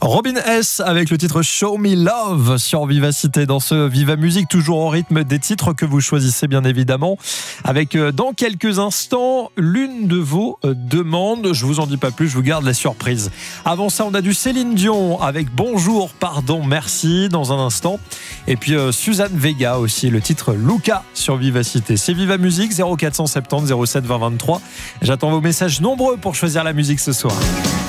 Robin S avec le titre Show Me Love sur Vivacité dans ce Viva Musique, toujours au rythme des titres que vous choisissez bien évidemment, avec dans quelques instants l'une de vos demandes. Je vous en dis pas plus, je vous garde la surprise. Avant ça, on a du Céline Dion avec Bonjour, Pardon, Merci dans un instant, et puis Suzanne Vega aussi, le titre Luca sur Vivacité. C'est Viva Musique, 0470 07 20 23. J'attends vos messages nombreux pour choisir la musique ce soir.